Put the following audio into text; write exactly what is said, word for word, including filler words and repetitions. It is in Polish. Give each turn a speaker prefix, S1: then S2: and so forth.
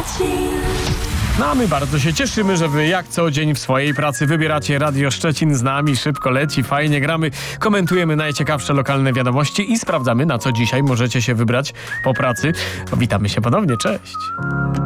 S1: Szczecin.
S2: No a my bardzo się cieszymy, że wy jak co dzień w swojej pracy wybieracie Radio Szczecin z nami. Szybko leci, fajnie gramy, komentujemy najciekawsze lokalne wiadomości i sprawdzamy, na co dzisiaj możecie się wybrać po pracy. Witamy się ponownie, cześć.